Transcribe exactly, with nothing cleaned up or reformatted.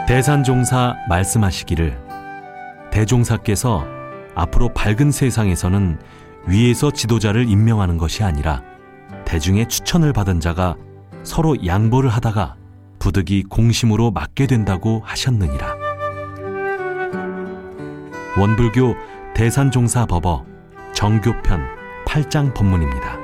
대산종사 말씀하시기를 대종사께서 앞으로 밝은 세상에서는 위에서 지도자를 임명하는 것이 아니라 대중의 추천을 받은 자가 서로 양보를 하다가 부득이 공심으로 맡게 된다고 하셨느니라. 원불교 대산종사 법어 정교편 팔 장 법문입니다.